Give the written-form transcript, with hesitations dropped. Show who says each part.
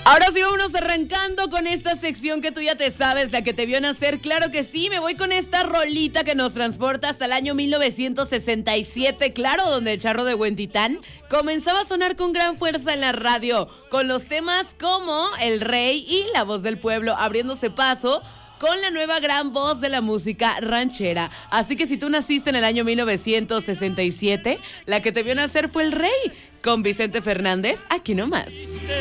Speaker 1: Ahora sí, vámonos arrancando con esta sección que tú ya te sabes, la que te vio nacer. Claro que sí, me voy con esta rolita que nos transporta hasta el año 1967, claro, donde el charro de Huentitán comenzaba a sonar con gran fuerza en la radio, con los temas como El Rey y La Voz del Pueblo, abriéndose paso con la nueva gran voz de la música ranchera. Así que si tú naciste en el año 1967, la que te vio nacer fue El Rey, con Vicente Fernández, aquí nomás.